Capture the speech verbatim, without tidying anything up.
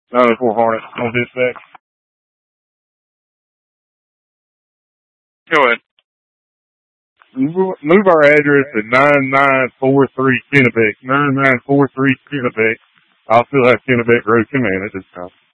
nine oh four Hornet on dispatch. Go ahead. Move move our address to nine nine four three Kennebec. nine nine four three Kennebec. I'll still have Kennebec Road Command at this time.